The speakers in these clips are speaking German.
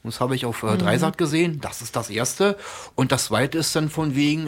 Das habe ich auf Dreisat gesehen. Das ist das Erste. Und das Zweite ist dann von wegen,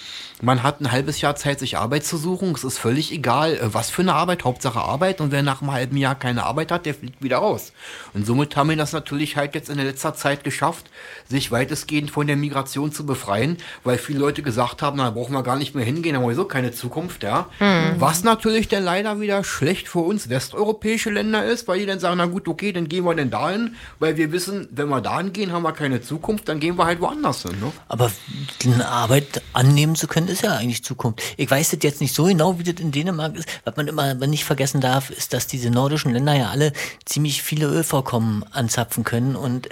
man hat ein halbes Jahr Zeit, sich Arbeit zu suchen. Es ist völlig egal, was für eine Arbeit. Hauptsache Arbeit. Und wer nach einem halben Jahr keine Arbeit hat, der fliegt wieder raus. Und somit haben wir das natürlich halt jetzt in der letzter Zeit geschafft, sich weitestgehend von der Migration zu befreien, weil viele Leute gesagt haben, na, da brauchen wir gar nicht mehr hingehen, haben wir sowieso keine Zukunft, ja. Was natürlich dann leider wieder schlecht für uns westeuropäische Länder ist, weil die dann sagen, na gut, okay, dann gehen wir denn dahin, weil wir wissen, wenn wir dahin gehen, haben wir keine Zukunft, dann gehen wir halt woanders hin, ne? Aber eine Arbeit annehmen zu können, ist ja eigentlich Zukunft. Ich weiß das jetzt nicht so genau, wie das in Dänemark ist. Was man immer nicht vergessen darf, ist, dass diese nordischen Länder ja alle ziemlich viele Ölvorkommen anzapfen können und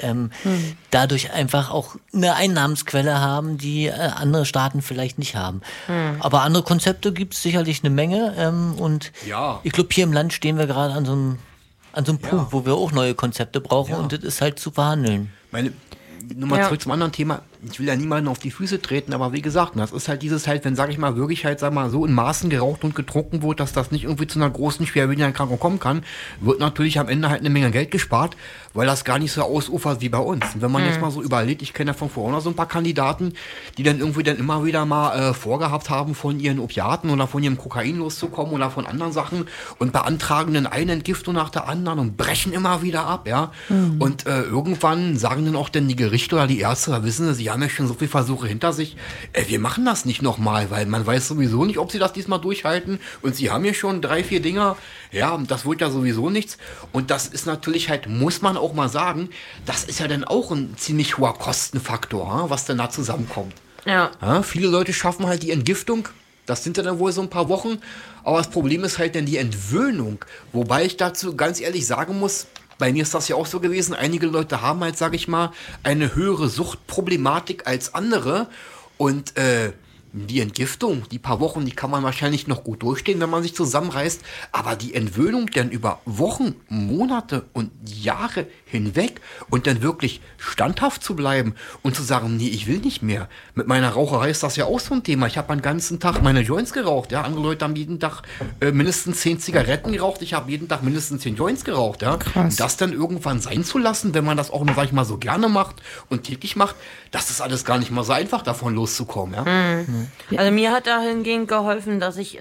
dadurch einfach auch eine Einnahmensquelle haben, die andere Staaten vielleicht nicht haben. Aber andere Konzepte gibt es sicherlich eine Menge. Und Ja. ich glaube, hier im Land stehen wir gerade an so einem Punkt, wo wir auch neue Konzepte brauchen und das ist halt zu verhandeln. Nochmal zurück zum anderen Thema. Ich will ja niemanden auf die Füße treten, aber wie gesagt, das ist halt dieses halt, wenn, sag ich mal, wirklich halt, sag mal, so in Maßen geraucht und getrunken wird, dass das nicht irgendwie zu einer großen, schwerwiegenden Erkrankung kommen kann, wird natürlich am Ende halt eine Menge Geld gespart, weil das gar nicht so ausufert wie bei uns. Und wenn man jetzt mal so überlegt, ich kenne ja von vorne so ein paar Kandidaten, die dann irgendwie dann immer wieder mal vorgehabt haben, von ihren Opiaten oder von ihrem Kokain loszukommen oder von anderen Sachen und beantragen dann eine Entgiftung nach der anderen und brechen immer wieder ab, ja. Und irgendwann sagen dann auch dann die Gerichte oder die Ärzte, da wissen sie haben ja schon so viele Versuche hinter sich, wir machen das nicht nochmal, weil man weiß sowieso nicht, ob sie das diesmal durchhalten und sie haben ja schon 3, 4 Dinger, ja, das wird ja sowieso nichts und das ist natürlich halt, muss man auch mal sagen, das ist ja dann auch ein ziemlich hoher Kostenfaktor, was dann da zusammenkommt. Ja. Ja, viele Leute schaffen halt die Entgiftung, das sind ja dann wohl so ein paar Wochen, aber das Problem ist halt dann die Entwöhnung, wobei ich dazu ganz ehrlich sagen muss, bei mir ist das ja auch so gewesen, einige Leute haben halt, sag ich mal, eine höhere Suchtproblematik als andere und die Entgiftung, die paar Wochen, die kann man wahrscheinlich noch gut durchstehen, wenn man sich zusammenreißt, aber die Entwöhnung dann über Wochen, Monate und Jahre hinweg und dann wirklich standhaft zu bleiben und zu sagen, nee, ich will nicht mehr. Mit meiner Raucherei ist das ja auch so ein Thema. Ich habe den ganzen Tag meine Joints geraucht, ja. Andere Leute haben jeden Tag mindestens 10 Zigaretten geraucht. Ich habe jeden Tag mindestens 10 Joints geraucht, ja. Krass. Und das dann irgendwann sein zu lassen, wenn man das auch nur, sag ich mal, so gerne macht und täglich macht, das ist alles gar nicht mal so einfach, davon loszukommen, ja. Also mir hat dahingehend geholfen, dass ich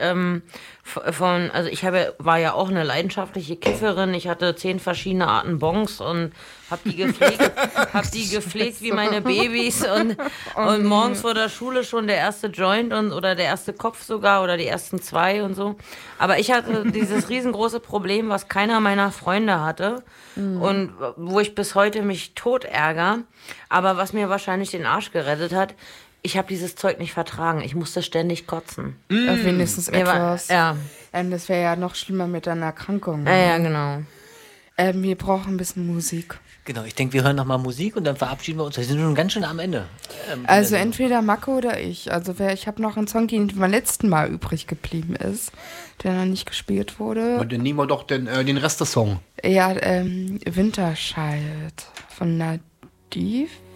war ja auch eine leidenschaftliche Kifferin. Ich hatte 10 verschiedene Arten Bongs und hab die gepflegt wie meine Babys und morgens vor der Schule schon der erste Joint oder der erste Kopf sogar oder die ersten 2 und so. Aber ich hatte dieses riesengroße Problem, was keiner meiner Freunde hatte und wo ich bis heute mich tot ärgere, aber was mir wahrscheinlich den Arsch gerettet hat. Ich habe dieses Zeug nicht vertragen. Ich musste ständig kotzen. Wenigstens etwas. Ja. Das wäre ja noch schlimmer mit einer Erkrankung. Ja, genau. Wir brauchen ein bisschen Musik. Genau, ich denke, wir hören nochmal Musik und dann verabschieden wir uns. Wir sind schon ganz schön am Ende. Also entweder Marco oder ich. Also ich habe noch einen Song, der beim letzten Mal übrig geblieben ist, der noch nicht gespielt wurde. Und dann nehmen wir doch den Rest des Songs. Ja, Winterscheid von Nadiv.